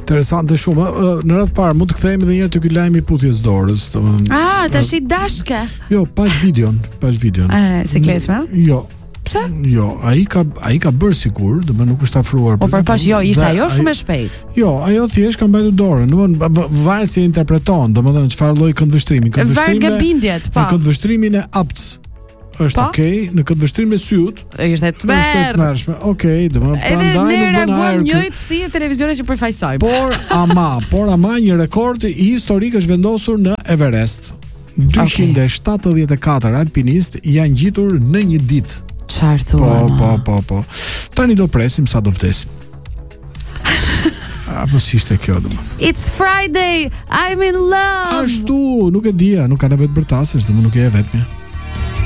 Interesante shumë. Në radhë parë mund të kthehemi edhe një herë te ky lajm I putjes dorës, domethënë. Tash I dashka. Jo, pash videon. Se kleshme? Jo. Pse? Jo, ai ka bërë sigur, domethënë nuk është afruar. Po përpash ishte ajo shumë e shpejt. Jo, ajo thjesht ka mbajtur dorën, domethënë varet si e interpreton, domethënë çfarë lloj këndvështrimi, po. Këndvështrimin e apts është okay, në këtë vështrim me syut ishte tmerrshme. Okay, domethënë prandaj nuk bën ajër. Njëjtë si televizionet që përfaqësojmë. Por ama një rekord historik është vendosur në Everest. 274 alpinistë janë ngjitur në një ditë. Çfarë thua? Po. Tani do presim sa do vdesim. Apo si ishte kjo domethënë? It's Friday, I'm in love. Ashtu, nuk e dija, nuk ka nevojë të bërtasësh, domethënë nuk e vetëm.